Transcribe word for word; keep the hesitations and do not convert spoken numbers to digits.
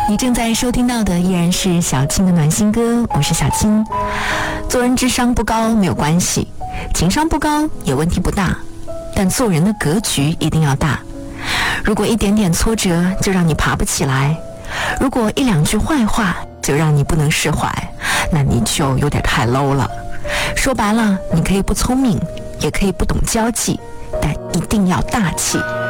你正在收听到的依然是小青的暖心歌，我是小青。做人智商不高没有关系，情商不高也问题不大，但做人的格局一定要大。如果一点点挫折就让你爬不起来，如果一两句坏话就让你不能释怀，那你就有点太 low 了。说白了，你可以不聪明，也可以不懂交际，但一定要大气。